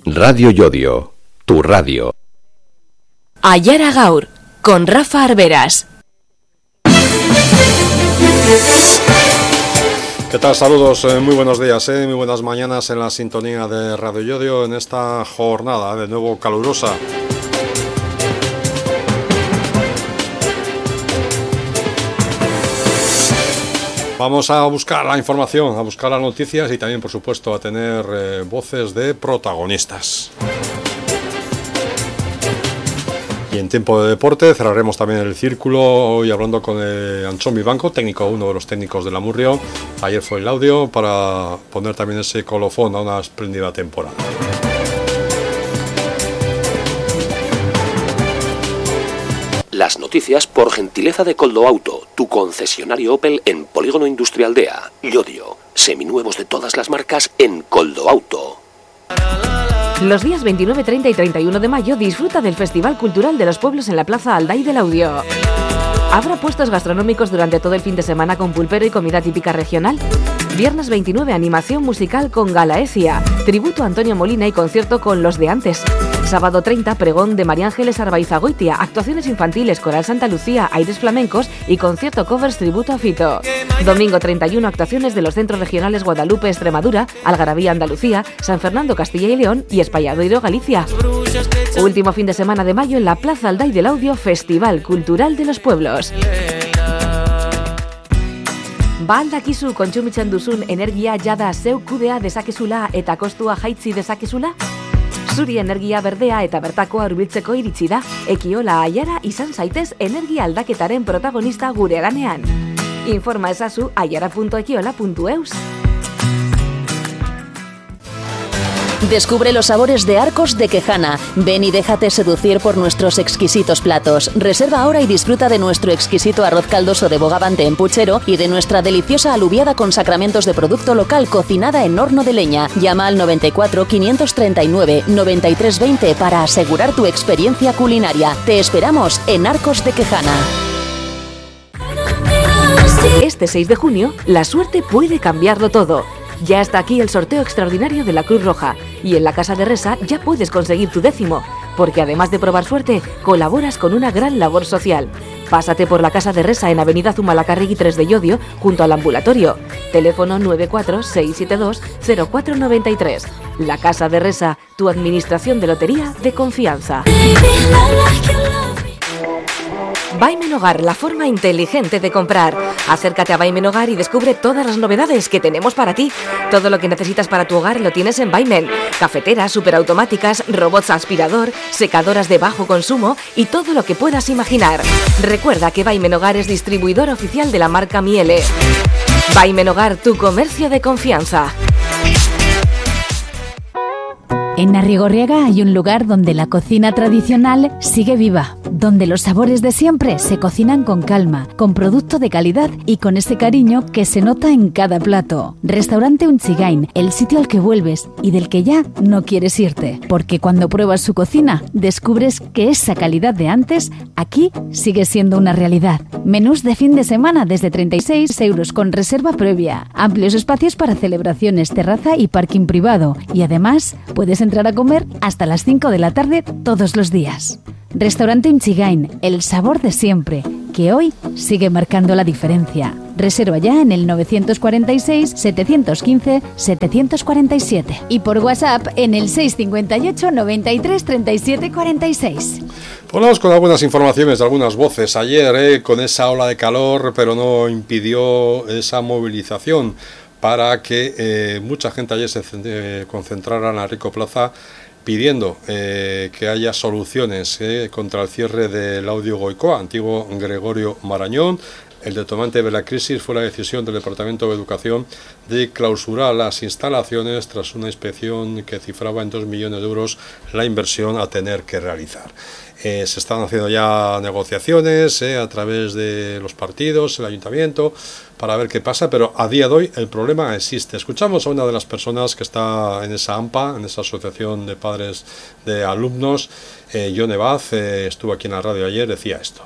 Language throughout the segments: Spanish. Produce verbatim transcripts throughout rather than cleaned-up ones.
Radio Llodio, tu radio. Aiara Gaur, con Rafa Arberas. ¿Qué tal? Saludos, eh, muy buenos días, eh, muy buenas mañanas en la sintonía de Radio Llodio en esta jornada de nuevo calurosa. Vamos a buscar la información, a buscar las noticias y también, por supuesto, a tener eh, voces de protagonistas. Y en tiempo de deporte cerraremos también el círculo, hoy hablando con eh, Antxon Vivanco, técnico, uno de los técnicos del Amurrio. Ayer fue el audio para poner también ese colofón a una espléndida temporada. Las noticias por gentileza de Coldo Auto, tu concesionario Opel en Polígono Industrial Dea, Llodio. Seminuevos de todas las marcas en Coldo Auto. Los días veintinueve, treinta y treinta y uno de mayo disfruta del Festival Cultural de los Pueblos en la Plaza Alday del Audio. Habrá puestos gastronómicos durante todo el fin de semana con pulpero y comida típica regional. Viernes veintinueve, animación musical con Galaecia, tributo a Antonio Molina y concierto con Los de Antes. Sábado treinta, pregón de María Ángeles Arbaizagoitia, actuaciones infantiles, Coral Santa Lucía, aires flamencos y concierto covers tributo a Fito. Domingo treinta y uno, actuaciones de los centros regionales Guadalupe, Extremadura, Algarabía, Andalucía, San Fernando, Castilla y León y Espalladoiro, Galicia. Último fin de semana de mayo en la Plaza Alday del Audio, Festival Cultural de los Pueblos. Ba aldakizu kontsumitzen duzun energia jada zeu kudea dezakezula eta kostua jaitsi dezakezula? Zuri energia berdea eta bertakoa hurbiltzeko iritsi da. Ekiola Aiara izan zaitez energia aldaketaren protagonista gure ganean. Informa ezazu aiara punto ekiola punto eus. Descubre los sabores de Arcos de Quejana. Ven y déjate seducir por nuestros exquisitos platos. Reserva ahora y disfruta de nuestro exquisito arroz caldoso de bogavante en puchero y de nuestra deliciosa alubiada con sacramentos de producto local cocinada en horno de leña. Llama al noventa y cuatro, quinientos treinta y nueve, noventa y tres veinte para asegurar tu experiencia culinaria. Te esperamos en Arcos de Quejana. Este seis de junio, la suerte puede cambiarlo todo. Ya está aquí el sorteo extraordinario de la Cruz Roja y en la Casa de Resa ya puedes conseguir tu décimo, porque además de probar suerte, colaboras con una gran labor social. Pásate por la Casa de Resa en Avenida Zumalacárregui tres de Llodio, junto al ambulatorio. Teléfono nueve cuatro seis siete dos cero cuatro nueve tres. La Casa de Resa, tu administración de lotería de confianza. Vaimen Hogar, la forma inteligente de comprar. Acércate a Vaimen Hogar y descubre todas las novedades que tenemos para ti. Todo lo que necesitas para tu hogar lo tienes en Vaimen. Cafeteras, superautomáticas, robots aspirador, secadoras de bajo consumo y todo lo que puedas imaginar. Recuerda que Vaimen Hogar es distribuidor oficial de la marca Miele. Vaimen Hogar, tu comercio de confianza. En Arrigorriaga hay un lugar donde la cocina tradicional sigue viva, donde los sabores de siempre se cocinan con calma, con producto de calidad y con ese cariño que se nota en cada plato. Restaurante Unchigain, el sitio al que vuelves y del que ya no quieres irte, porque cuando pruebas su cocina descubres que esa calidad de antes aquí sigue siendo una realidad. Menús de fin de semana desde treinta y seis euros con reserva previa, amplios espacios para celebraciones, terraza y parking privado y además puedes entrar a comer hasta las cinco de la tarde todos los días. Restaurante Unchigain, el sabor de siempre, que hoy sigue marcando la diferencia. Reserva ya en el nueve cuatro seis, siete uno cinco, siete cuatro siete y por WhatsApp en el seis cinco ocho, noventa y tres, treinta y siete cuarenta y seis. Volvamos con algunas informaciones de algunas voces. Ayer, eh, con esa ola de calor, pero no impidió esa movilización para que eh, mucha gente ayer se eh, concentrara en la Rico Plaza pidiendo eh, que haya soluciones eh, contra el cierre del Audio Goicoa, antiguo Gregorio Marañón. El detonante de la crisis fue la decisión del Departamento de Educación de clausurar las instalaciones tras una inspección que cifraba en dos millones de euros la inversión a tener que realizar. Eh, se están haciendo ya negociaciones eh, a través de los partidos, el ayuntamiento, para ver qué pasa, pero a día de hoy el problema existe. Escuchamos a una de las personas que está en esa AMPA, en esa asociación de padres de alumnos, eh, Yone Baz, eh, estuvo aquí en la radio ayer, decía esto.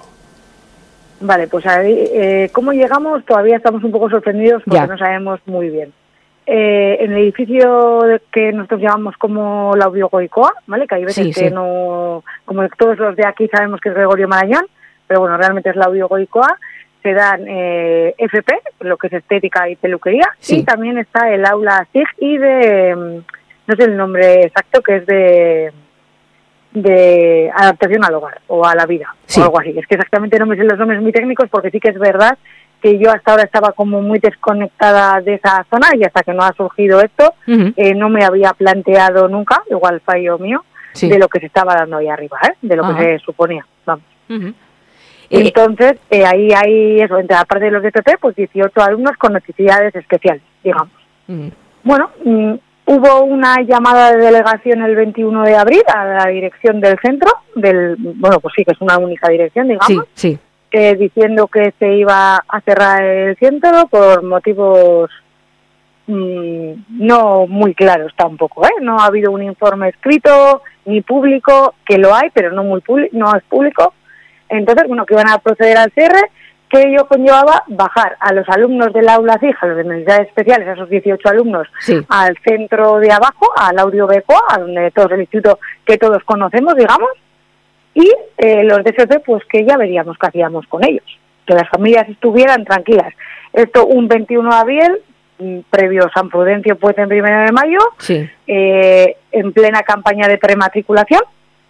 Vale, pues ahí, eh, ¿cómo llegamos? Todavía estamos un poco sorprendidos porque ya no sabemos muy bien. eh, en el edificio que nosotros llamamos como la Audio Goicoa, ¿vale? Que hay veces sí, que sí. no, como todos los de aquí sabemos que es Gregorio Marañón, pero bueno, realmente es la Audio Goicoa. Se dan eh, F P, lo que es estética y peluquería, sí. y también está el aula S I G y de, no sé el nombre exacto, que es de de adaptación al hogar o a la vida, sí. o algo así. Es que exactamente no me sé los nombres muy técnicos, porque sí que es verdad que yo hasta ahora estaba como muy desconectada de esa zona, y hasta que no ha surgido esto, uh-huh. eh, no me había planteado nunca, igual fallo mío, sí. de lo que se estaba dando ahí arriba, ¿eh? De lo uh-huh. que se suponía, vamos. Uh-huh. Entonces, eh, ahí hay eso, entre aparte de los de T P, pues dieciocho alumnos con necesidades especiales, digamos. Uh-huh. Bueno, mm, hubo una llamada de delegación el veintiuno de abril a la dirección del centro, del bueno, pues sí, que es una única dirección, digamos, sí, sí. Eh, diciendo que se iba a cerrar el centro por motivos mmm, no muy claros tampoco, ¿eh? No ha habido un informe escrito ni público, que lo hay, pero no muy público, no es público. Entonces, bueno, que iban a proceder al cierre, que ello conllevaba bajar a los alumnos del aula C I G, a los de necesidades especiales, a esos dieciocho alumnos, sí. al centro de abajo, al Audio Becoa, a donde todos el instituto que todos conocemos, digamos, y eh, los de F P, pues que ya veríamos qué hacíamos con ellos, que las familias estuvieran tranquilas. Esto un veintiuno de abril, previo San Prudencio, pues en primero de mayo, sí. eh, en plena campaña de prematriculación,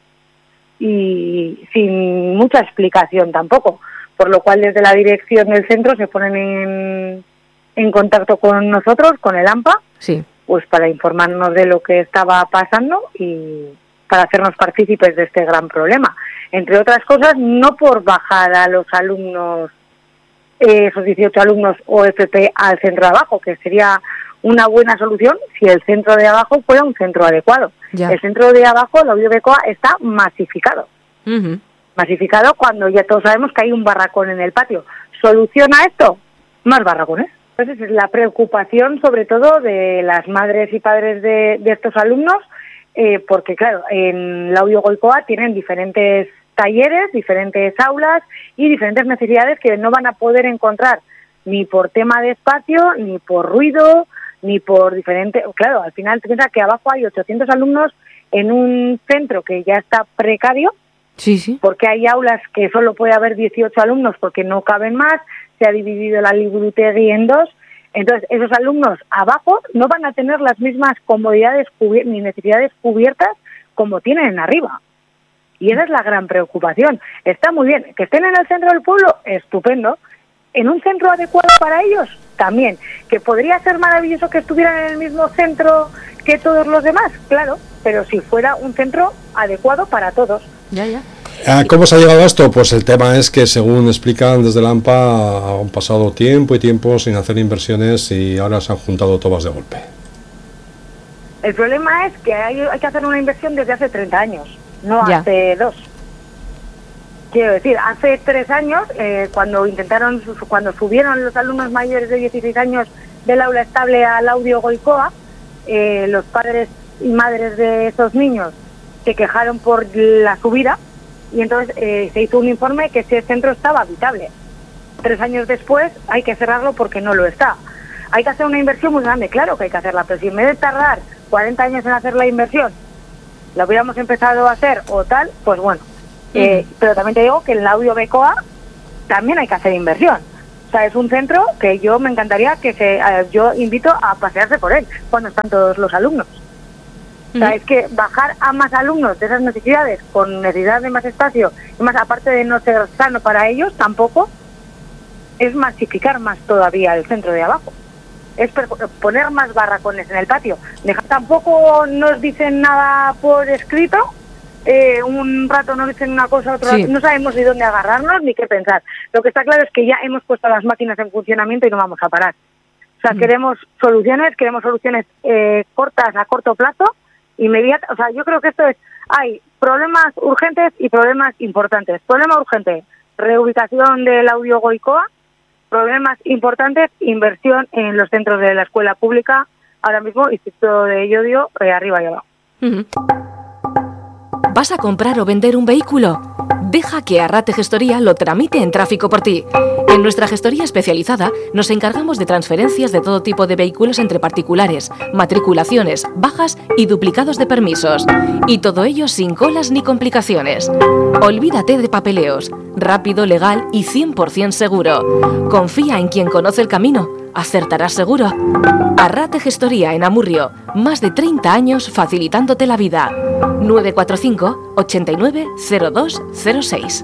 y sin mucha explicación tampoco, por lo cual desde la dirección del centro se ponen en, en contacto con nosotros, con el AMPA, sí. pues para informarnos de lo que estaba pasando y para hacernos partícipes de este gran problema. Entre otras cosas, no por bajar a los alumnos, eh, esos dieciocho alumnos O F P al centro de abajo, que sería una buena solución si el centro de abajo fuera un centro adecuado. Ya. El centro de abajo, la Audio Becoa, está masificado. Uh-huh. Masificado cuando ya todos sabemos que hay un barracón en el patio. ¿Soluciona esto? Más barracones. Entonces es la preocupación sobre todo de las madres y padres de, de estos alumnos, eh, porque claro, en la Audio Goicoa tienen diferentes talleres, diferentes aulas y diferentes necesidades que no van a poder encontrar ni por tema de espacio, ni por ruido, ni por diferente... Claro, al final te piensas que abajo hay ochocientos alumnos en un centro que ya está precario, sí, sí. porque hay aulas que solo puede haber dieciocho alumnos porque no caben más, se ha dividido la Liburutegi en dos, entonces esos alumnos abajo no van a tener las mismas comodidades cubier- ni necesidades cubiertas como tienen arriba. Y esa es la gran preocupación. Está muy bien, que estén en el centro del pueblo, estupendo. ¿En un centro adecuado para ellos? También. ¿Que podría ser maravilloso que estuvieran en el mismo centro que todos los demás? Claro, pero si fuera un centro adecuado para todos. Ya, ya. ¿Cómo se ha llegado a esto? Pues el tema es que, según explican desde la AMPA, han pasado tiempo y tiempo sin hacer inversiones y ahora se han juntado todas de golpe. El problema es que hay, hay que hacer una inversión desde hace treinta años, no ya. hace dos. Quiero decir, hace tres años, eh, cuando intentaron, cuando subieron los alumnos mayores de dieciséis años del aula estable al Audio Goicoa, eh, los padres y madres de esos niños se quejaron por la subida y entonces eh, se hizo un informe que ese centro estaba habitable. Tres años después hay que cerrarlo porque no lo está. Hay que hacer una inversión muy grande, claro que hay que hacerla, pero si en vez de tardar cuarenta años en hacer la inversión, la hubiéramos empezado a hacer o tal, pues bueno. Eh, uh-huh. Pero también te digo que en la Audio Becoa también hay que hacer inversión. O sea, es un centro que yo me encantaría que se, eh, yo invito a pasearse por él cuando están todos los alumnos. Uh-huh. O sea, es que bajar a más alumnos de esas necesidades, con necesidad de más espacio, y más aparte de no ser sano para ellos, tampoco, es masificar más todavía el centro de abajo. Es poner más barracones en el patio. Deja, tampoco nos dicen nada por escrito. Eh, un rato nos dicen una cosa, otro sí. rato no sabemos ni dónde agarrarnos ni qué pensar. Lo que está claro es que ya hemos puesto las máquinas en funcionamiento y no vamos a parar. O sea, mm. queremos soluciones, queremos soluciones eh, cortas, a corto plazo, inmediatas. O sea, yo creo que esto es, hay problemas urgentes y problemas importantes. Problema urgente, reubicación del Audio Goicoa. Problemas importantes, inversión en los centros de la escuela pública, ahora mismo Instituto de Llodio, eh, arriba y abajo. Uh-huh. ¿Vas a comprar o vender un vehículo? Deja que Arrate Gestoría lo tramite en tráfico por ti. En nuestra gestoría especializada nos encargamos de transferencias de todo tipo de vehículos entre particulares, matriculaciones, bajas y duplicados de permisos. Y todo ello sin colas ni complicaciones. Olvídate de papeleos. Rápido, legal y cien por ciento seguro. Confía en quien conoce el camino. Acertarás seguro. Arrate Gestoría en Amurrio. Más de treinta años facilitándote la vida. nueve cuatro cinco, ochenta y nueve, cero dos cero seis.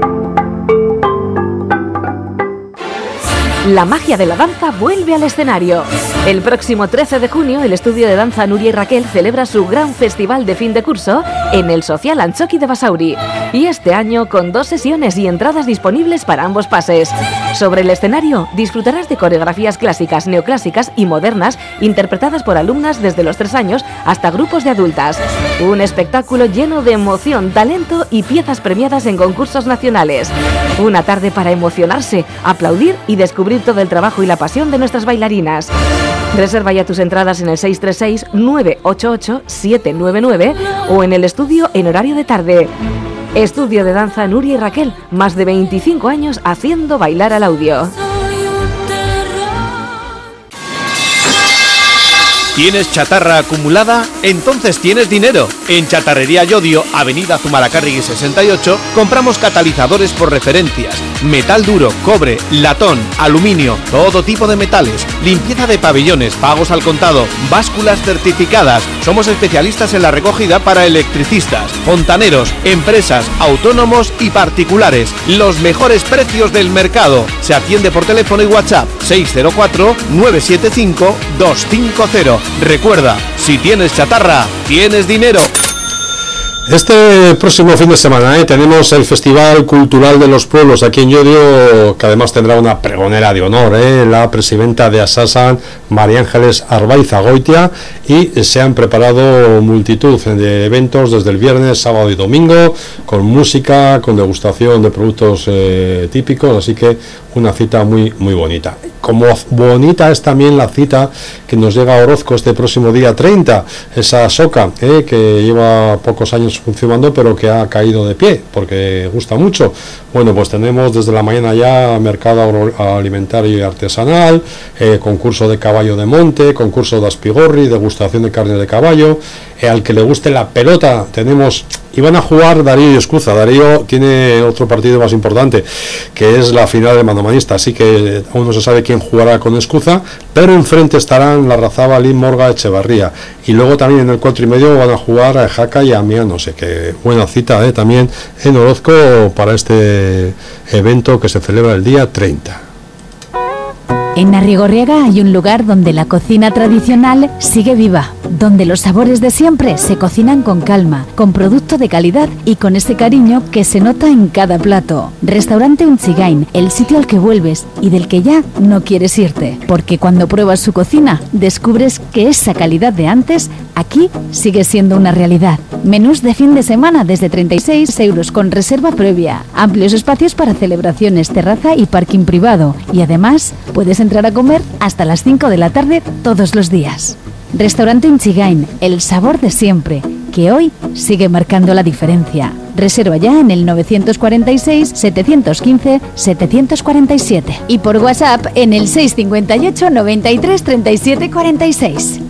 La magia de la danza vuelve al escenario. El próximo trece de junio, el estudio de danza Nuria y Raquel celebra su gran festival de fin de curso en el Social Antxoki de Basauri. Y este año con dos sesiones y entradas disponibles para ambos pases. Sobre el escenario disfrutarás de coreografías clásicas, neoclásicas y modernas interpretadas por alumnas desde los tres años hasta grupos de adultas. Un espectáculo lleno de emoción, talento y piezas premiadas en concursos nacionales. Una tarde para emocionarse, aplaudir y descubrir todo el trabajo y la pasión de nuestras bailarinas. Reserva ya tus entradas en el seis tres seis, nueve ocho ocho, siete nueve nueve o en el estudio en horario de tarde. Estudio de danza Nuria y Raquel, más de veinticinco años haciendo bailar al audio. ¿Tienes chatarra acumulada? Entonces tienes dinero. En Chatarrería Yodio, Avenida Zumalacárregui sesenta y ocho, compramos catalizadores por referencias, metal duro, cobre, latón, aluminio, todo tipo de metales, limpieza de pabellones, pagos al contado, básculas certificadas. Somos especialistas en la recogida para electricistas, fontaneros, empresas, autónomos y particulares. Los mejores precios del mercado. Se atiende por teléfono y WhatsApp seis cero cuatro, nueve siete cinco, dos cinco cero. Recuerda, si tienes chatarra, tienes dinero. Este próximo fin de semana ¿eh? tenemos el Festival Cultural de los Pueblos aquí en Llodio, que además tendrá una pregonera de honor, ¿eh? la presidenta de Asasan, María Ángeles Arbaiza Goitia, y se han preparado multitud de eventos desde el viernes, sábado y domingo, con música, con degustación de productos eh, típicos, así que una cita muy muy bonita. Como bonita es también la cita que nos llega a Orozco este próximo día treinta, esa soca ¿eh? que lleva pocos años funcionando pero que ha caído de pie porque gusta mucho. Bueno, pues tenemos desde la mañana ya mercado alimentario y artesanal, eh, concurso de caballo de monte, concurso de aspigorri, degustación de carne de caballo, eh, al que le guste la pelota tenemos. Iban a jugar Darío y Escuza. Darío tiene otro partido más importante, que es la final de manomanista, así que aún no se sabe quién jugará con Escuza, pero enfrente estarán la Razaba, Lin, Morga, Echevarría, y luego también en el cuatro y medio van a jugar a Jaca y a Mía, no sé qué buena cita ¿eh? también en Orozco para este evento que se celebra el día treinta. En Arrigorriaga hay un lugar donde la cocina tradicional sigue viva, donde los sabores de siempre se cocinan con calma, con producto de calidad y con ese cariño que se nota en cada plato. Restaurante Unchigain, el sitio al que vuelves y del que ya no quieres irte, porque cuando pruebas su cocina descubres que esa calidad de antes aquí sigue siendo una realidad. Menús de fin de semana desde treinta y seis euros con reserva previa, amplios espacios para celebraciones, terraza y parking privado, y además puedes entrar a comer hasta las cinco de la tarde todos los días. Restaurante Unchigain, el sabor de siempre, que hoy sigue marcando la diferencia. Reserva ya en el novecientos cuarenta y seis, setecientos quince, setecientos cuarenta y siete y por WhatsApp en el seiscientos cincuenta y ocho, noventa y tres, treinta y siete, cuarenta y seis.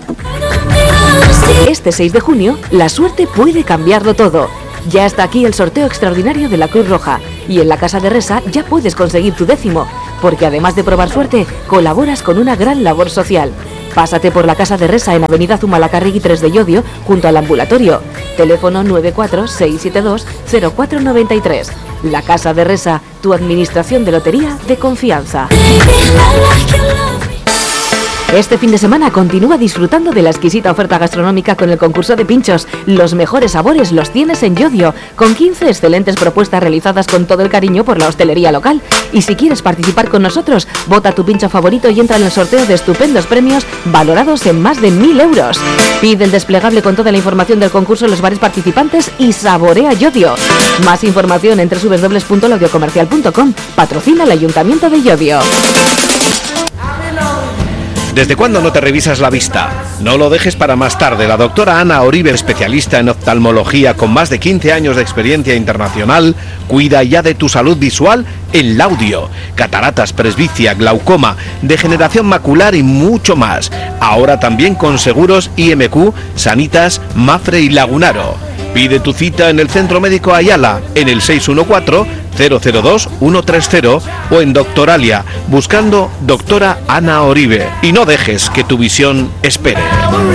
Este seis de junio, la suerte puede cambiarlo todo. Ya está aquí el sorteo extraordinario de la Cruz Roja y en la Casa de Resa ya puedes conseguir tu décimo, porque además de probar suerte, colaboras con una gran labor social. Pásate por la Casa de Resa en Avenida Zumalacárregui tres de Llodio, junto al ambulatorio. Teléfono nueve cuatro seis siete dos, cero cuatro nueve tres. La Casa de Resa, tu administración de lotería de confianza. Este fin de semana continúa disfrutando de la exquisita oferta gastronómica con el concurso de pinchos. Los mejores sabores los tienes en Llodio, con quince excelentes propuestas realizadas con todo el cariño por la hostelería local. Y si quieres participar con nosotros, vota tu pincho favorito y entra en el sorteo de estupendos premios valorados en más de mil euros. Pide el desplegable con toda la información del concurso en los bares participantes y saborea Llodio. Más información en doble u doble u doble u punto laudiocomercial punto com. Patrocina el Ayuntamiento de Llodio. ¿Desde cuándo no te revisas la vista? No lo dejes para más tarde. La doctora Ana Oribe, especialista en oftalmología con más de quince años de experiencia internacional, cuida ya de tu salud visual en Laudio. Cataratas, presbicia, glaucoma, degeneración macular y mucho más. Ahora también con seguros I M Q, Sanitas, Mafre y Lagunaro. Pide tu cita en el Centro Médico Ayala, en el seis uno cuatro, cero cero dos, uno tres cero o en Doctoralia, buscando doctora Ana Oribe. Y no dejes que tu visión espere.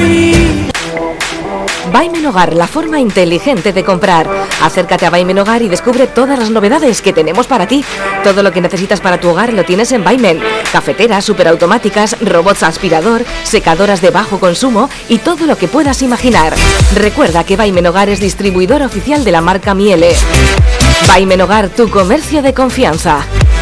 Baimen Hogar, la forma inteligente de comprar. Acércate a Baimen Hogar y descubre todas las novedades que tenemos para ti. Todo lo que necesitas para tu hogar lo tienes en Baimen. Cafeteras, superautomáticas, robots aspirador, secadoras de bajo consumo y todo lo que puedas imaginar. Recuerda que Baimen Hogar es distribuidor oficial de la marca Miele. Baimen Hogar, tu comercio de confianza.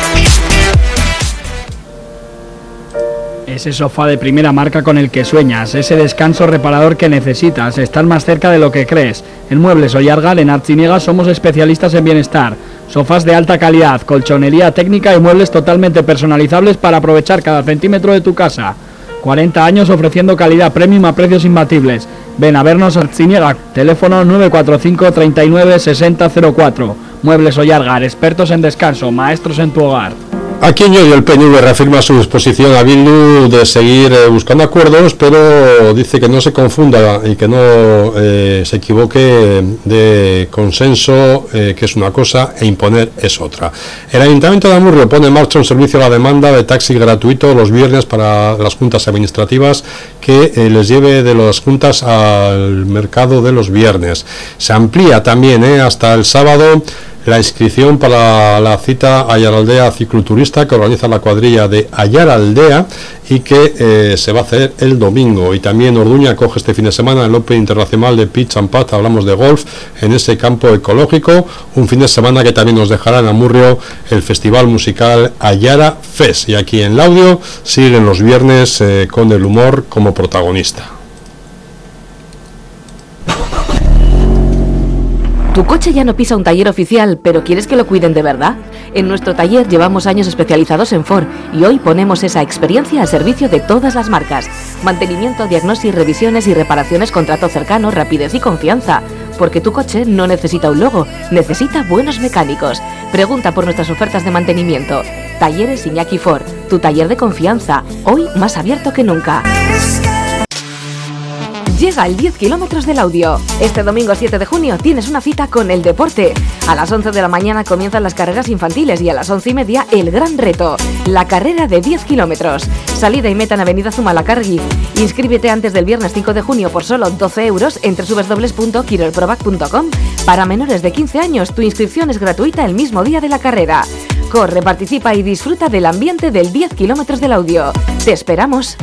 Ese sofá de primera marca con el que sueñas, ese descanso reparador que necesitas, estar más cerca de lo que crees. En Muebles Ollargal, en Artziniega, somos especialistas en bienestar. Sofás de alta calidad, colchonería técnica y muebles totalmente personalizables para aprovechar cada centímetro de tu casa. cuarenta años ofreciendo calidad premium a precios imbatibles. Ven a vernos a Artziniega, teléfono nueve cuatro cinco, treinta y nueve, sesenta cero cuatro. Muebles Ollargal, expertos en descanso, maestros en tu hogar. Aquí en Llodio el P N V reafirma su disposición a Bildu de seguir eh, buscando acuerdos, pero dice que no se confunda y que no eh, se equivoque de consenso, eh, que es una cosa, e imponer es otra. El Ayuntamiento de Amurrio pone en marcha un servicio a la demanda de taxi gratuito los viernes para las juntas administrativas que eh, les lleve de las juntas al mercado de los viernes. Se amplía también eh, hasta el sábado la inscripción para la cita Ayaraldea Cicloturista que organiza la cuadrilla de Ayaraldea y que eh, se va a hacer el domingo. Y también Orduña coge este fin de semana el Open Internacional de Pitch and Putt, hablamos de golf en ese campo ecológico, un fin de semana que también nos dejará en Amurrio el festival musical Ayara Fest. Y aquí en Laudio siguen los viernes eh, con el humor como protagonista. Tu coche ya no pisa un taller oficial, pero ¿quieres que lo cuiden de verdad? En nuestro taller llevamos años especializados en Ford y hoy ponemos esa experiencia al servicio de todas las marcas. Mantenimiento, diagnosis, revisiones y reparaciones con trato cercano, rapidez y confianza. Porque tu coche no necesita un logo, necesita buenos mecánicos. Pregunta por nuestras ofertas de mantenimiento. Talleres Iñaki Ford, tu taller de confianza, hoy más abierto que nunca. Llega el diez kilómetros del Audio. Este domingo siete de junio tienes una cita con el deporte. A las once de la mañana comienzan las carreras infantiles y a las once y media el gran reto, la carrera de diez kilómetros. Salida y meta en Avenida Zumalacárregui. Inscríbete antes del viernes cinco de junio por solo doce euros en doble u doble u doble u punto kirolprovac punto com. Para menores de quince años, tu inscripción es gratuita el mismo día de la carrera. Corre, participa y disfruta del ambiente del diez kilómetros del Audio. ¡Te esperamos!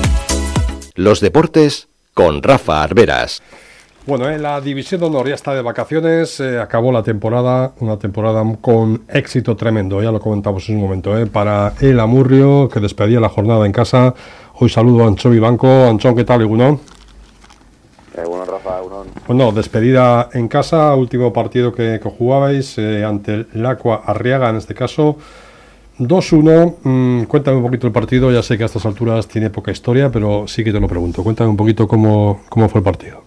Los deportes con Rafa Arberas. Bueno, en la División de Honor ya está de vacaciones, eh, acabó la temporada, una temporada con éxito tremendo, ya lo comentamos en un momento, eh, para el Amurrio, que despedía la jornada en casa. Hoy saludo a Anchón Vivanco. Anchón, ¿qué tal, Egunon? Eh, bueno, Rafa, Egunon. Bueno, despedida en casa, último partido que, que jugabais eh, ante el Lacua Arriaga, en este caso, dos uno. Mm, cuéntame un poquito el partido, ya sé que a estas alturas tiene poca historia, pero sí que te lo pregunto. Cuéntame un poquito cómo, cómo fue el partido.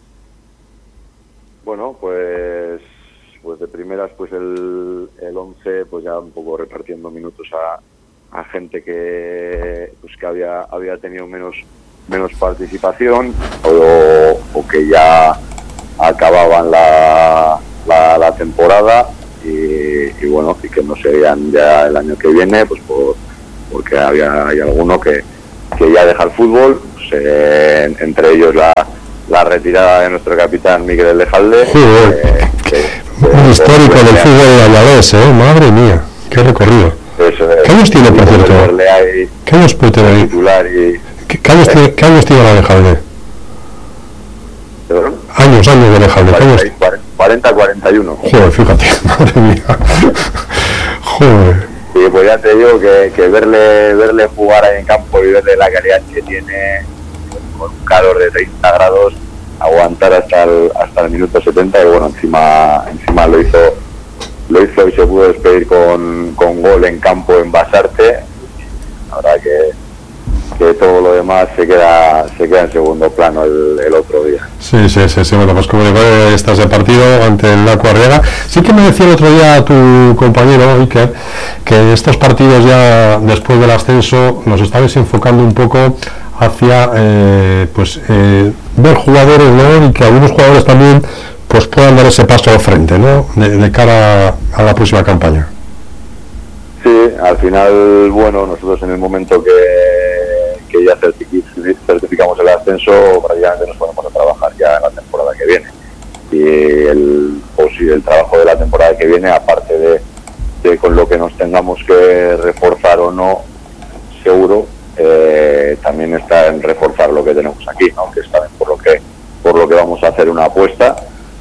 Bueno, pues pues de primeras pues el, el once pues ya un poco repartiendo minutos a, a gente que pues que había había tenido menos menos participación o, o que ya acababan la, la, la temporada y, y bueno, y que no serían ya el año que viene, pues por, porque había hay alguno que, que ya deja el fútbol, pues, eh, entre ellos la la retirada de nuestro capitán Miguel Elejalde. Eh, que, un que, histórico del fútbol valladolés, ¿eh? Madre mía, qué recorrido. Eso es. ¿Qué años tiene, por cierto? ¿Qué años puede tener? Titular y, ¿Qué, qué, años, eh? ¿Qué años tiene la Elejalde? ¿Perdón? Años, años de Elejalde. cuarenta, cuarenta y uno. Joder, fíjate, madre mía. Joder. Sí, pues ya te digo que, que verle verle jugar ahí en campo y verle la calidad que tiene, con un calor de treinta grados, aguantar hasta el hasta el minuto setenta, y bueno, encima encima lo hizo lo hizo y se pudo despedir con, con gol en campo en Basarte. La verdad que, que todo lo demás se queda se queda en segundo plano el, el otro día. Sí, sí, sí, sí, bueno, pues como digo, estás de partido ante el Laco Arriaga. Sí que me decía el otro día tu compañero, Iker, que estos partidos ya después del ascenso los estabais enfocando un poco hacia eh, pues eh, ver jugadores, ¿no? Y que algunos jugadores también pues puedan dar ese paso al frente, ¿no? De, de cara a, a la próxima campaña. Sí, al final, bueno, nosotros en el momento que, que ya certificamos el ascenso, prácticamente nos ponemos a trabajar ya en la temporada que viene. Y el, pues, el trabajo de la temporada que viene, aparte de, de con lo que nos tengamos que reforzar o no, seguro, eh, también está en reforzar lo que tenemos aquí, ¿no? Que es también por lo que, por lo que vamos a hacer una apuesta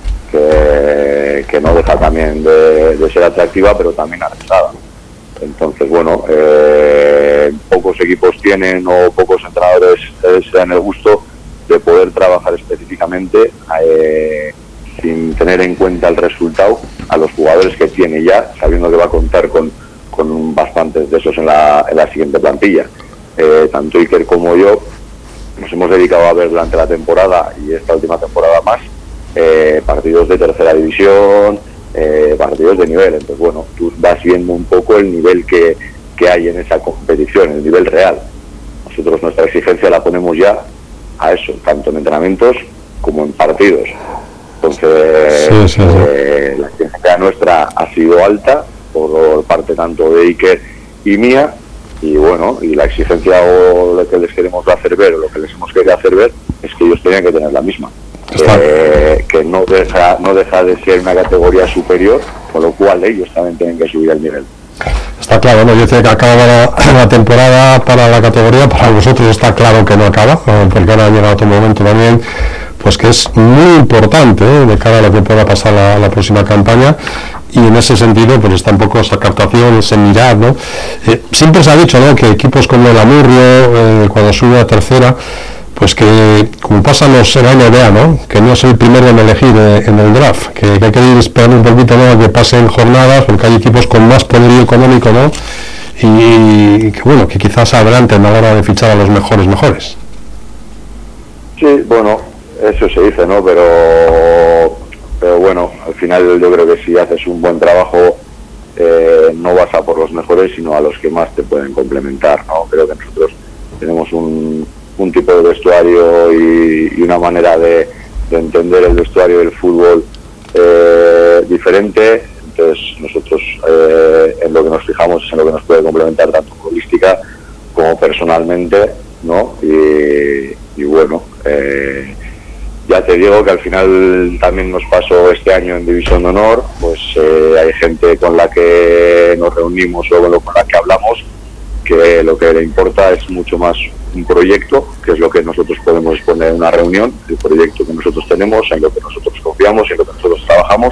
que, que no deja también de, de ser atractiva, pero también arriesgada. Entonces, bueno, eh, pocos equipos tienen o pocos entrenadores eh, se dan el gusto de poder trabajar específicamente eh, sin tener en cuenta el resultado a los jugadores que tiene ya, sabiendo que va a contar con, con bastantes de esos en la, en la siguiente plantilla. Eh, tanto Iker como yo nos hemos dedicado a ver durante la temporada y esta última temporada más eh, partidos de tercera división, Eh, partidos de nivel. Entonces, bueno, tú vas viendo un poco el nivel que, que hay en esa competición, el nivel real. Nosotros nuestra exigencia la ponemos ya a eso, tanto en entrenamientos como en partidos. Entonces, sí, sí, sí. Eh, la exigencia nuestra ha sido alta por parte tanto de Iker y mía, y bueno, y la exigencia o lo que les queremos hacer ver, o lo que les hemos querido hacer ver, es que ellos tenían que tener la misma. Eh, que no deja no deja de ser una categoría superior, con lo cual ellos también tienen que subir el nivel. Está claro, ¿no? Yo decía que acaba la, la temporada para la categoría, para vosotros está claro que no acaba, porque ahora ha llegado otro momento también, pues que es muy importante, ¿eh? De cara a lo que pueda pasar la, la próxima campaña, y en ese sentido pues está un poco esa captación, ese mirar, ¿no? Eh, siempre se ha dicho, ¿no?, que equipos como el Amurrio, eh, cuando sube a tercera, pues que, como pasa los en la N B A, ¿no?, que no es el primero en elegir eh, en el draft, que, que hay que ir esperando un poquito, ¿no?, a que pasen jornadas, porque hay equipos con más poderío económico, ¿no?, y, y que bueno, que quizás adelanten a la hora de fichar a los mejores mejores. Sí, bueno, eso se dice, ¿no?, pero pero bueno, al final yo creo que si haces un buen trabajo eh, no vas a por los mejores, sino a los que más te pueden complementar, ¿no? Creo que nosotros tenemos un un tipo de vestuario y, y una manera de, de entender el vestuario del fútbol eh, diferente. Entonces nosotros eh, en lo que nos fijamos es en lo que nos puede complementar tanto futbolística como personalmente, ¿no? Y, y bueno, eh, ya te digo que al final también nos pasó este año en División de Honor, pues eh, hay gente con la que nos reunimos o con la que hablamos, que lo que le importa es mucho más un proyecto, que es lo que nosotros podemos exponer en una reunión, el proyecto que nosotros tenemos, en lo que nosotros confiamos, en lo que nosotros trabajamos,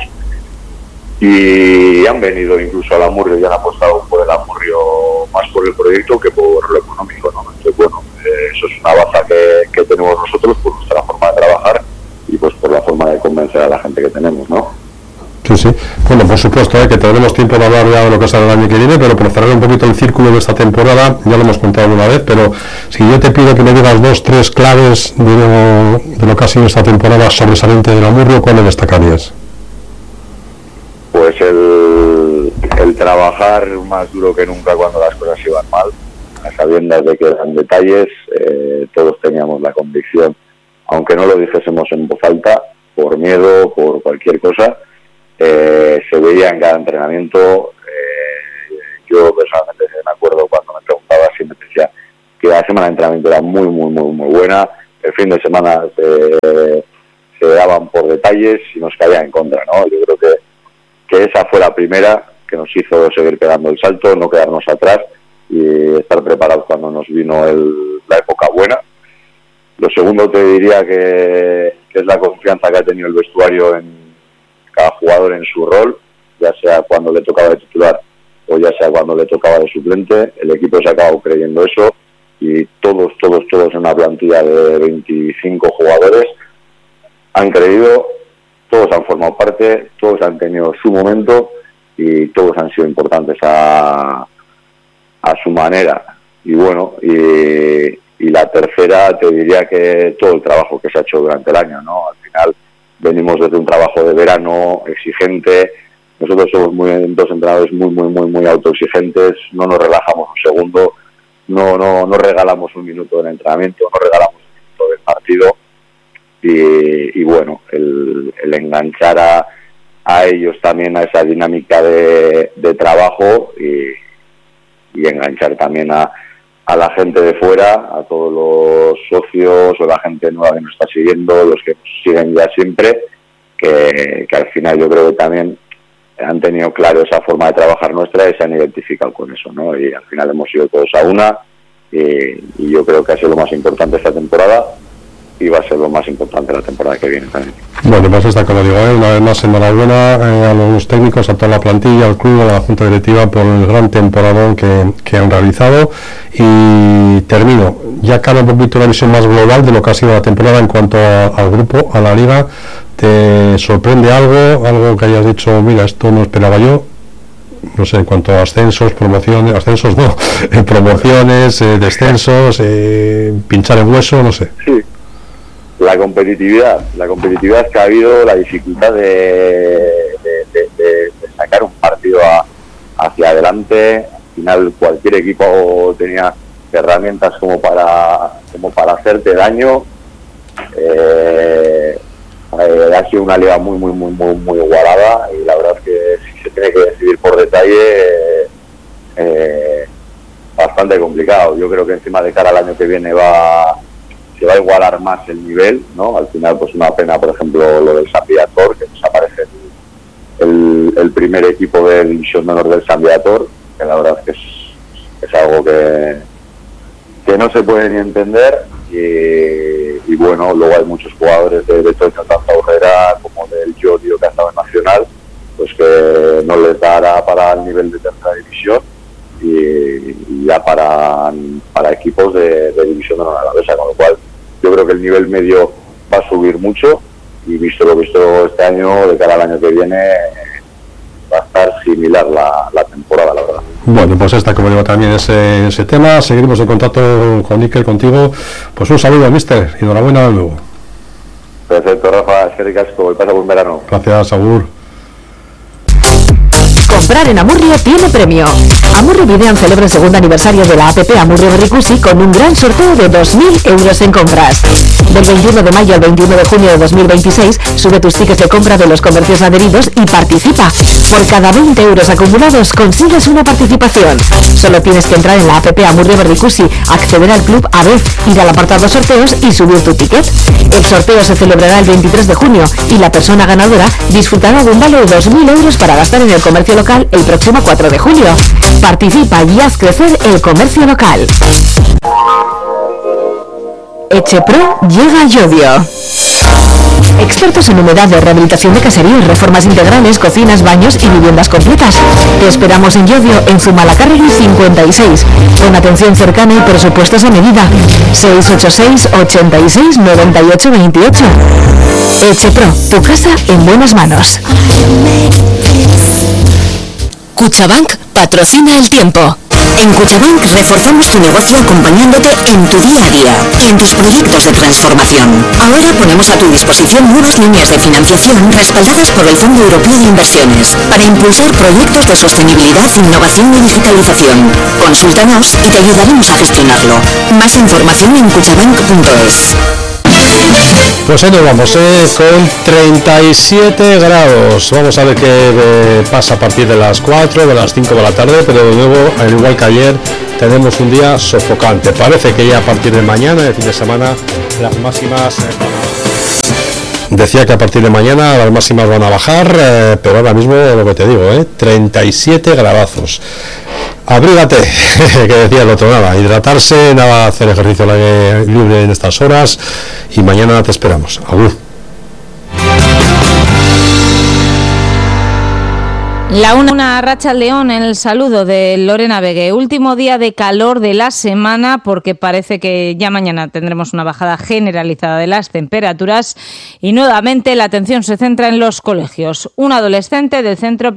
y han venido incluso al Amurrio y han apostado por el Amurrio más por el proyecto que por lo económico, ¿no? Entonces, bueno, eh, eso es una baza que, que tenemos nosotros por nuestra forma de trabajar y pues por la forma de convencer a la gente que tenemos, ¿no? Sí, sí. Bueno, por supuesto, ¿eh?, que tendremos tiempo de hablar ya de lo que será el año que viene, pero por cerrar un poquito el círculo de esta temporada, ya lo hemos contado alguna vez, pero si yo te pido que me digas dos, tres claves de lo, de lo que ha sido esta temporada sobresaliente del Amurrio, ¿cuáles destacarías? Pues el, el trabajar más duro que nunca cuando las cosas iban mal, a sabiendas de que eran detalles, eh, todos teníamos la convicción, aunque no lo dijésemos en voz alta, por miedo, por cualquier cosa, Eh, se veía en cada entrenamiento. Eh, yo personalmente me acuerdo cuando me preguntaba, siempre decía que la semana de entrenamiento era muy muy muy muy buena, el fin de semana se, se daban por detalles y nos caía en contra, ¿no? Yo creo que, que esa fue la primera que nos hizo seguir pegando el salto, no quedarnos atrás y estar preparados cuando nos vino el, la época buena. Lo segundo te diría que, que es la confianza que ha tenido el vestuario en cada jugador en su rol, ya sea cuando le tocaba de titular o ya sea cuando le tocaba de suplente. El equipo se ha acabado creyendo eso y todos, todos, todos en una plantilla de veinticinco jugadores han creído, todos han formado parte, todos han tenido su momento y todos han sido importantes a, a su manera. Y bueno, y, y la tercera te diría que todo el trabajo que se ha hecho durante el año, ¿no? Al final venimos desde un trabajo de verano exigente. Nosotros somos muy, dos entrenadores muy, muy, muy, muy autoexigentes, no nos relajamos un segundo, no, no, no regalamos un minuto del entrenamiento, no regalamos un minuto del partido, y, y bueno, el, el enganchar a, a ellos también a esa dinámica de, de trabajo y, y enganchar también a, a la gente de fuera, a todos los socios o la gente nueva que nos está siguiendo, los que nos siguen ya siempre, que, que al final yo creo que también han tenido claro esa forma de trabajar nuestra y se han identificado con eso, ¿no? Y al final hemos ido todos a una, y, y yo creo que ha sido lo más importante esta temporada y va a ser lo más importante la temporada que viene también. Bueno, pues está como digo, ¿eh? Una vez más enhorabuena eh, a los técnicos, a toda la plantilla, al club, a la junta directiva por el gran temporadón que, que han realizado. Y termino, ya cada un poquito una visión más global de lo que ha sido la temporada en cuanto a, al grupo, a la liga. ¿Te sorprende algo, algo que hayas dicho, mira, esto no esperaba yo? No sé, en cuanto a ascensos, promociones, ascensos no, eh, promociones, eh, descensos, eh, pinchar en hueso, no sé. Sí, la competitividad, la competitividad que ha habido, la dificultad de, de, de, de, de sacar un partido a, hacia adelante. Al final cualquier equipo tenía herramientas como para, como para hacerte daño. Eh, Eh, ha sido una liga muy muy muy muy muy igualada y la verdad es que si se tiene que decidir por detalle eh, bastante complicado. Yo creo que encima de cara al año que viene va se va a igualar más el nivel, ¿no? Al final pues una pena, por ejemplo, lo del San Viator, que desaparece el, el, el primer equipo de división menor del San Viator, que la verdad es que es, es algo que que no se puede ni entender. Y, y bueno, luego hay muchos jugadores de, de Toño, tanto Herrera como del Yodio, que ha estado en Nacional, pues que no les dará para el nivel de tercera división y, y ya para, para equipos de, de división de la Alavesa, con lo cual yo creo que el nivel medio va a subir mucho y visto lo visto este año, de cara al año que viene va a estar similar la, la temporada, la verdad. Bueno, pues está como digo también ese, ese tema. Seguiremos en contacto con Iker, contigo. Pues un saludo, mister, y enhorabuena de nuevo. Perfecto, Rafa, es que ricasco, y pasa buen verano. Gracias, Agur. Comprar en Amurrio tiene premio. Amurrio Videan celebra el segundo aniversario de la app Amurrio Berricusi con un gran sorteo de dos mil euros en compras. Del veintiuno de mayo al veintiuno de junio de dos mil veintiséis, sube tus tickets de compra de los comercios adheridos y participa. Por cada veinte euros acumulados consigues una participación. Solo tienes que entrar en la app Amurrio Berricusi, acceder al club A B E F, ir al apartado sorteos y subir tu ticket. El sorteo se celebrará el veintitrés de junio y la persona ganadora disfrutará de un vale de dos mil euros para gastar en el comercio local el próximo cuatro de julio. Participa y haz crecer el comercio local. Echepro llega a Llodio. Expertos en humedad, rehabilitación de caseríos, reformas integrales, cocinas, baños y viviendas completas. Te esperamos en Llodio, en Zumalacárregui cincuenta y seis, con atención cercana y presupuestos a medida. seis ocho seis, ochenta y seis, noventa y ocho veintiocho. Echepro, tu casa en buenas manos. Cuchabank patrocina el tiempo. En Cuchabank reforzamos tu negocio acompañándote en tu día a día, en tus proyectos de transformación. Ahora ponemos a tu disposición nuevas líneas de financiación respaldadas por el Fondo Europeo de Inversiones para impulsar proyectos de sostenibilidad, innovación y digitalización. Consúltanos y te ayudaremos a gestionarlo. Más información en cuchabank punto es. Pues ahí nos vamos, eh, con treinta y siete grados. Vamos a ver qué eh, pasa a partir de las cuatro, de las cinco de la tarde, pero de nuevo, al igual que ayer, tenemos un día sofocante. Parece que ya a partir de mañana, el fin de semana, las máximas... Eh, decía que a partir de mañana las máximas van a bajar, eh, pero ahora mismo lo que te digo, eh, treinta y siete gradazos. Abrígate, que decía el otro, nada, hidratarse, nada, hacer ejercicio libre en estas horas y mañana te esperamos. Agur. La una, una racha al león en el saludo de Lorena Vegue. Último día de calor de la semana porque parece que ya mañana tendremos una bajada generalizada de las temperaturas y nuevamente la atención se centra en los colegios. Un adolescente del centro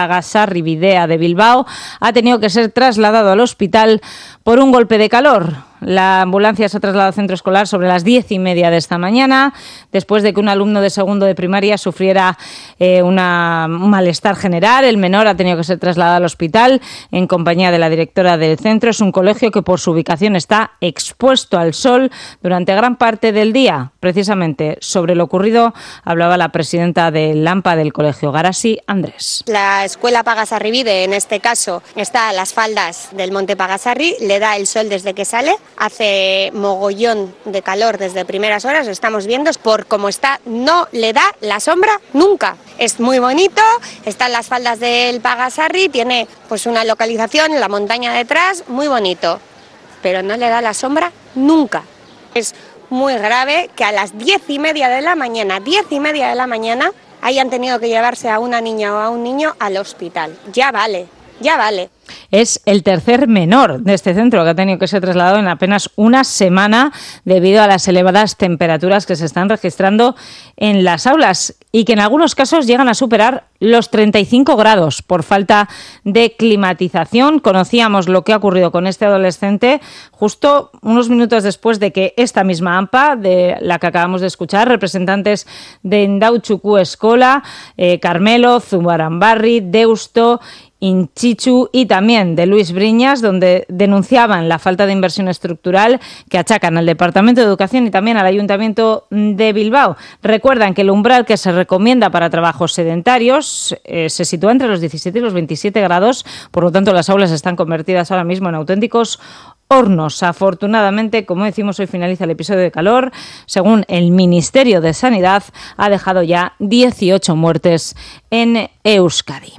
Pagasarribidea de Bilbao ha tenido que ser trasladado al hospital por un golpe de calor. La ambulancia se ha trasladado al centro escolar sobre las diez y media de esta mañana, después de que un alumno de segundo de primaria sufriera eh, una, un malestar general. El menor ha tenido que ser trasladado al hospital en compañía de la directora del centro. Es un colegio que por su ubicación está expuesto al sol durante gran parte del día. Precisamente sobre lo ocurrido hablaba la presidenta del AMPA del colegio, Garasi Andrés. La escuela Pagasarribide, en este caso, está a las faldas del monte Pagasarri, le da el sol desde que sale, hace mogollón de calor desde primeras horas, lo estamos viendo, por como está, no le da la sombra nunca. Es muy bonito, está en las faldas del Pagasarri, tiene pues una localización en la montaña detrás, muy bonito, pero no le da la sombra nunca. Es muy grave que a las diez y media de la mañana, diez y media de la mañana, hayan tenido que llevarse a una niña o a un niño al hospital. Ya vale, ya vale. Es el tercer menor de este centro que ha tenido que ser trasladado en apenas una semana debido a las elevadas temperaturas que se están registrando en las aulas y que en algunos casos llegan a superar los treinta y cinco grados por falta de climatización. Conocíamos lo que ha ocurrido con este adolescente justo unos minutos después de que esta misma AMPA, de la que acabamos de escuchar, representantes de Indauchuku Escola, eh, Carmelo, Zubarambarri, Deusto, Inchichu y también de Luis Briñas, donde denunciaban la falta de inversión estructural que achacan al Departamento de Educación y también al Ayuntamiento de Bilbao. Recuerdan que el umbral que se recomienda para trabajos sedentarios eh, se sitúa entre los diecisiete y los veintisiete grados, por lo tanto las aulas están convertidas ahora mismo en auténticos hornos. Afortunadamente, como decimos, hoy finaliza el episodio de calor. Según el Ministerio de Sanidad, ha dejado ya dieciocho muertes en Euskadi.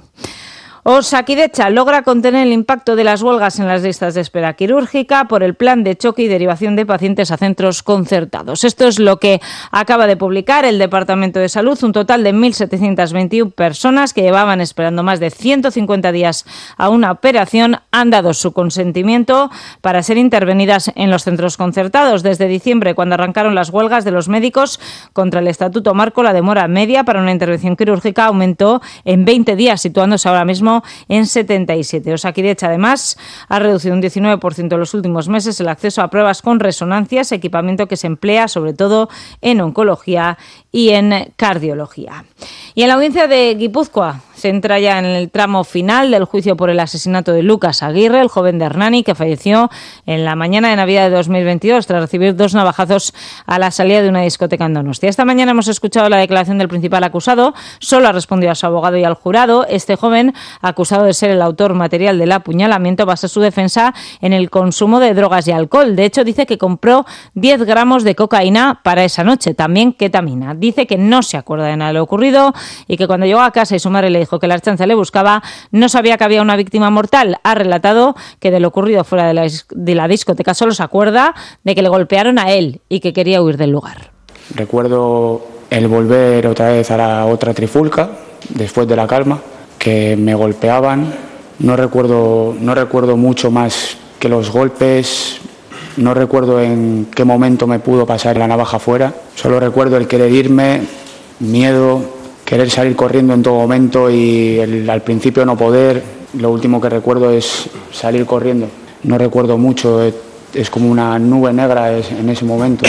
Osakidetza logra contener el impacto de las huelgas en las listas de espera quirúrgica por el plan de choque y derivación de pacientes a centros concertados. Esto es lo que acaba de publicar el Departamento de Salud. Un total de mil setecientas veintiuna personas que llevaban esperando más de ciento cincuenta días a una operación han dado su consentimiento para ser intervenidas en los centros concertados. Desde diciembre, cuando arrancaron las huelgas de los médicos contra el Estatuto Marco, la demora media para una intervención quirúrgica aumentó en veinte días, situándose ahora mismo en setenta y siete. Osakidetza, además, ha reducido un diecinueve por ciento en los últimos meses el acceso a pruebas con resonancias, equipamiento que se emplea sobre todo en oncología y en cardiología. Y en la audiencia de Guipúzcoa se entra ya en el tramo final del juicio por el asesinato de Lucas Aguirre, el joven de Hernani, que falleció en la mañana de Navidad de dos mil veintidós tras recibir dos navajazos a la salida de una discoteca en Donostia. Esta mañana hemos escuchado la declaración del principal acusado. Solo ha respondido a su abogado y al jurado. Este joven, acusado de ser el autor material del apuñalamiento, basa su defensa en el consumo de drogas y alcohol. De hecho, dice que compró diez gramos de cocaína para esa noche, también ketamina. Dice que no se acuerda de nada de lo ocurrido y que cuando llegó a casa y su madre le dijo que la Ertzaintza le buscaba, no sabía que había una víctima mortal. Ha relatado que de lo ocurrido fuera de la, de la discoteca solo se acuerda de que le golpearon a él y que quería huir del lugar. Recuerdo el volver otra vez a la otra trifulca, después de la calma, que me golpeaban. No recuerdo, no recuerdo mucho más que los golpes. No recuerdo en qué momento me pudo pasar la navaja fuera. Solo recuerdo el querer irme, miedo, querer salir corriendo en todo momento y el, al principio no poder. Lo último que recuerdo es salir corriendo. No recuerdo mucho, es, es como una nube negra es, en ese momento.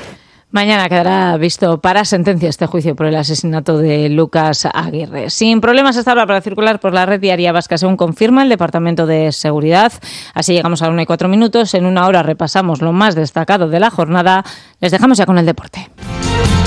Mañana quedará visto para sentencia este juicio por el asesinato de Lucas Aguirre. Sin problemas hasta ahora para circular por la red viaria vasca, según confirma el Departamento de Seguridad. Así llegamos a la una y cuatro minutos. En una hora repasamos lo más destacado de la jornada. Les dejamos ya con el deporte.